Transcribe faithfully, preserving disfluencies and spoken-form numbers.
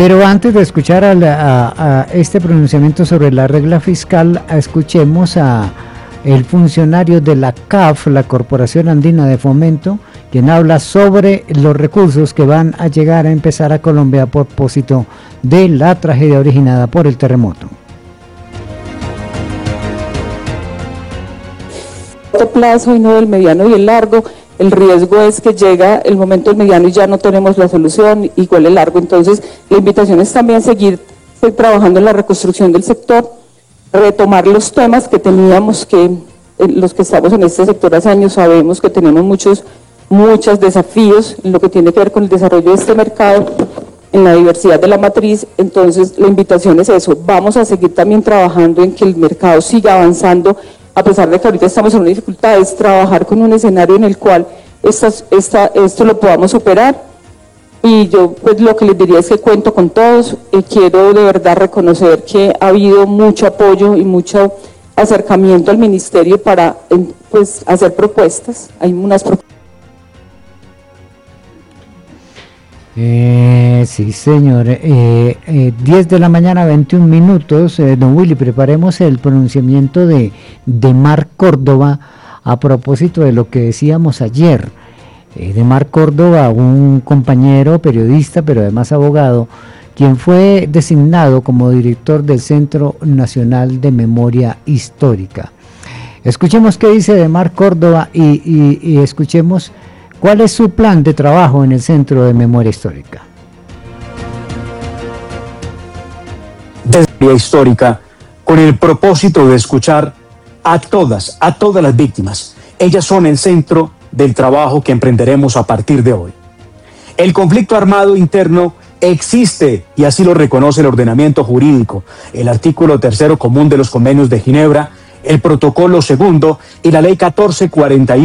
Pero antes de escuchar a, la, a, a este pronunciamiento sobre la regla fiscal, escuchemos a el funcionario de la C A F, la Corporación Andina de Fomento, quien habla sobre los recursos que van a llegar a empezar a Colombia a propósito de la tragedia originada por el terremoto. Plazo y no del mediano y el largo. El riesgo es que llega el momento del mediano y ya no tenemos la solución, igual el largo. Entonces la invitación es también seguir trabajando en la reconstrucción del sector, retomar los temas que teníamos, que los que estamos en este sector hace años sabemos que tenemos muchos, muchos desafíos en lo que tiene que ver con el desarrollo de este mercado, en la diversidad de la matriz. Entonces la invitación es eso, vamos a seguir también trabajando en que el mercado siga avanzando, a pesar de que ahorita estamos en una dificultad, es trabajar con un escenario en el cual estas, esta, esto lo podamos superar. Y yo pues lo que les diría es que cuento con todos, eh, quiero de verdad reconocer que ha habido mucho apoyo y mucho acercamiento al ministerio para eh, pues hacer propuestas, hay unas propuestas. Eh, sí, señor. Eh, eh, diez de la mañana, veintiún minutos. Eh, don Willy, preparemos el pronunciamiento de, de Mar Córdoba a propósito de lo que decíamos ayer. Eh, de Mar Córdoba, un compañero periodista, pero además abogado, quien fue designado como director del Centro Nacional de Memoria Histórica. Escuchemos qué dice de Mar Córdoba y, y, y escuchemos ¿cuál es su plan de trabajo en el Centro de Memoria Histórica? De Memoria Histórica, con el propósito de escuchar a todas, a todas las víctimas. Ellas son el centro del trabajo que emprenderemos a partir de hoy. El conflicto armado interno existe y así lo reconoce el ordenamiento jurídico, el artículo tercero común de los convenios de Ginebra, el protocolo segundo y la ley catorce cuarenta y uno.